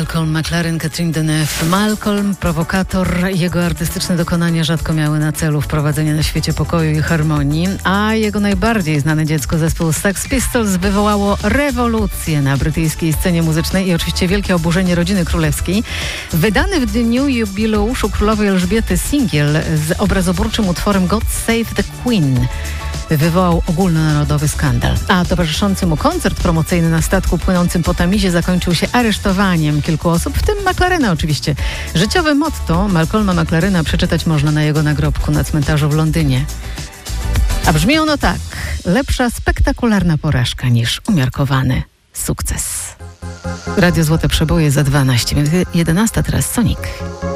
Malcolm McLaren, Catherine Deneuve. Malcolm, prowokator, jego artystyczne dokonania rzadko miały na celu wprowadzenie na świecie pokoju i harmonii, a jego najbardziej znane dziecko, zespół Sex Pistols, wywołało rewolucję na brytyjskiej scenie muzycznej i oczywiście wielkie oburzenie rodziny królewskiej. Wydany w dniu jubileuszu królowej Elżbiety singiel z obrazoburczym utworem God Save the Queen wywołał ogólnonarodowy skandal. A towarzyszący mu koncert promocyjny na statku płynącym po Tamizie zakończył się aresztowaniem kilku osób, w tym McLarena oczywiście. Życiowe motto Malcolma McLarena przeczytać można na jego nagrobku na cmentarzu w Londynie. A brzmi ono tak: lepsza spektakularna porażka niż umiarkowany sukces. Radio Złote Przeboje za 12 minut. 11 teraz Sonic.